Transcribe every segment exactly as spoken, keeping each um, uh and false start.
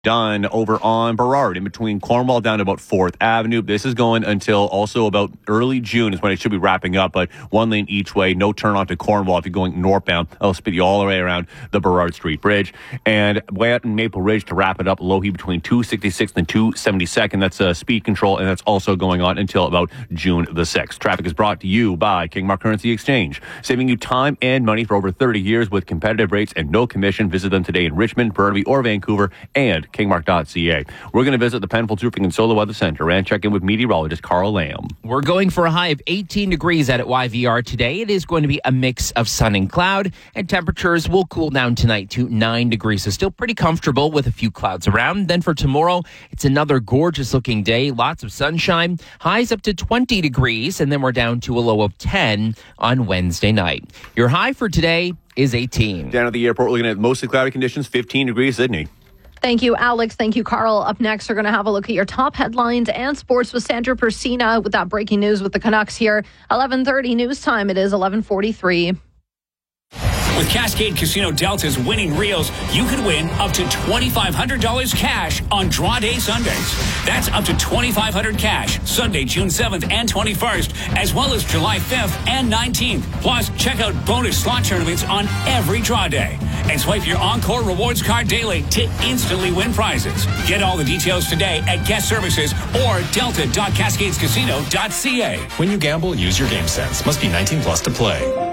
done over on Burrard in between Cornwall down to about fourth Avenue. This is going until also about early June is when it should be wrapping up, but one lane each way, no turn onto Cornwall if you're going northbound. I'll speed you all the way around the Burrard Street Bridge. And way out in Maple Ridge to wrap it up, Lohi between two sixty-sixth and two seventy-second. That's uh, speed control, and that's also going on until about June the sixth. Traffic is brought to you by Kingmark Currency Exchange, saving you time and money for over thirty years with competitive rates and no commission. Visit them today in Richmond, Burnaby, or Vancouver, and kingmark dot c a. We're going to visit the Penfolds Roofing and Solar Weather Center and check in with meteorologist Carl Lamb. We're going for a high of eighteen degrees out at Y V R today. It is going to be a mix of sun and cloud, and temperatures will cool down tonight to nine degrees. So still pretty comfortable with a few clouds around. Then for tomorrow, it's another gorgeous looking day. Lots of sunshine. Highs up to twenty degrees, and then we're down to a low of ten on Wednesday night. Your high for today is eighteen. Down at the airport, we're looking at mostly cloudy conditions, fifteen degrees, Sydney. Thank you, Alex. Thank you, Carl. Up next, we're going to have a look at your top headlines and sports with Sandra Persina with that breaking news with the Canucks here. eleven thirty news time. It is eleven forty-three. With Cascade Casino Delta's winning reels, you could win up to twenty-five hundred dollars cash on draw day Sundays. That's up to twenty-five hundred dollars cash Sunday, June seventh and twenty-first, as well as July fifth and nineteenth. Plus, check out bonus slot tournaments on every draw day. And swipe your Encore Rewards card daily to instantly win prizes. Get all the details today at Guest Services or delta dot cascades casino dot c a. When you gamble, use your game sense. Must be nineteen plus to play.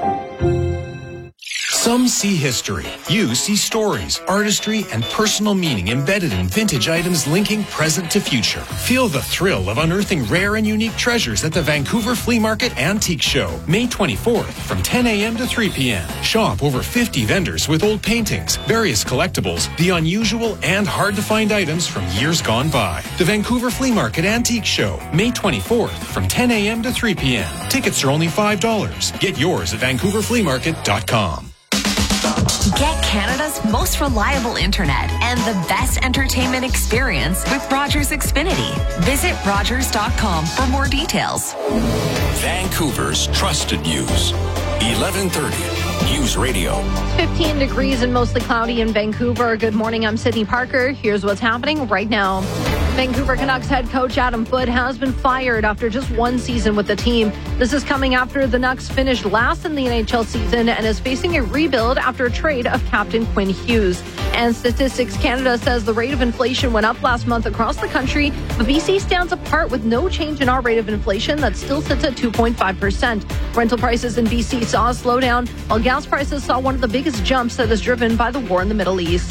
Some see history. You see stories, artistry, and personal meaning embedded in vintage items linking present to future. Feel the thrill of unearthing rare and unique treasures at the Vancouver Flea Market Antique Show, May twenty-fourth from ten a.m. to three p.m. Shop over fifty vendors with old paintings, various collectibles, the unusual and hard-to-find items from years gone by. The Vancouver Flea Market Antique Show, May twenty-fourth from ten a.m. to three p.m. Tickets are only five dollars. Get yours at vancouver flea market dot com. Get Canada's most reliable internet and the best entertainment experience with Rogers Xfinity. Visit rogers dot com for more details. Vancouver's trusted news. eleven thirty News Radio. fifteen degrees and mostly cloudy in Vancouver. Good morning, I'm Sydney Parker. Here's what's happening right now. Vancouver Canucks head coach Adam Foote has been fired after just one season with the team. This is coming after the Nucks finished last in the N H L season and is facing a rebuild after a trade of captain Quinn Hughes. And Statistics Canada says the rate of inflation went up last month across the country, but B C stands apart with no change in our rate of inflation that still sits at two point five percent. Rental prices in B C saw a slowdown, while gas prices saw one of the biggest jumps that is driven by the war in the Middle East.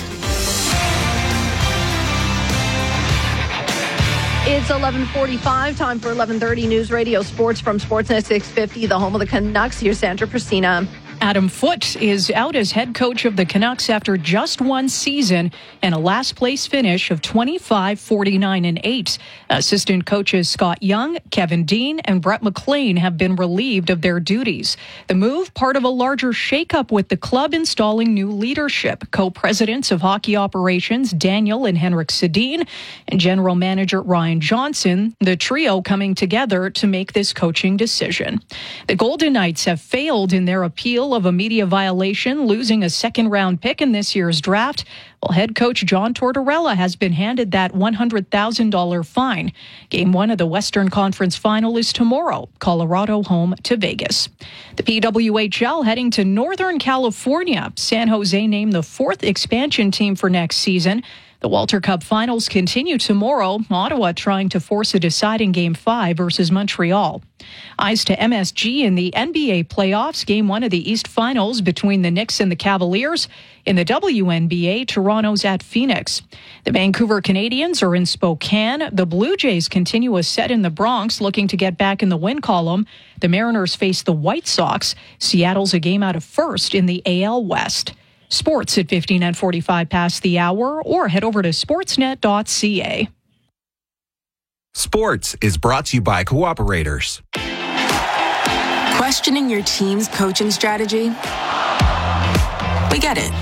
It's eleven forty-five, time for eleven thirty News Radio Sports from Sportsnet six fifty, the home of the Canucks. Here's Sandra Persina. Adam Foote is out as head coach of the Canucks after just one season and a last-place finish of twenty-five, forty-nine, and eight. Assistant coaches Scott Young, Kevin Dean, and Brett McLean have been relieved of their duties. The move, part of a larger shakeup with the club installing new leadership. Co-presidents of hockey operations Daniel and Henrik Sedin and general manager Ryan Johnson, the trio coming together to make this coaching decision. The Golden Knights have failed in their appeal of a media violation, losing a second-round pick in this year's draft. Well, head coach John Tortorella has been handed that one hundred thousand dollars fine. Game one of the Western Conference Final is tomorrow, Colorado home to Vegas. The P W H L heading to Northern California. San Jose named the fourth expansion team for next season. The Walter Cup Finals continue tomorrow. Ottawa trying to force a deciding Game five versus Montreal. Eyes to M S G in the N B A playoffs. Game one of the East Finals between the Knicks and the Cavaliers. In the W N B A, Toronto's at Phoenix. The Vancouver Canadians are in Spokane. The Blue Jays continue a set in the Bronx, looking to get back in the win column. The Mariners face the White Sox. Seattle's a game out of first in the A L West. Sports at fifteen and forty-five past the hour, or head over to sportsnet dot c a. Sports is brought to you by Cooperators. Questioning your team's coaching strategy? We get it.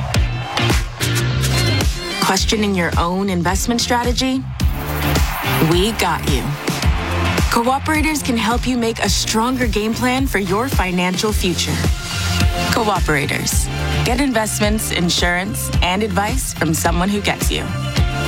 Questioning your own investment strategy? We got you. Cooperators can help you make a stronger game plan for your financial future. Cooperators. Get investments, insurance, and advice from someone who gets you.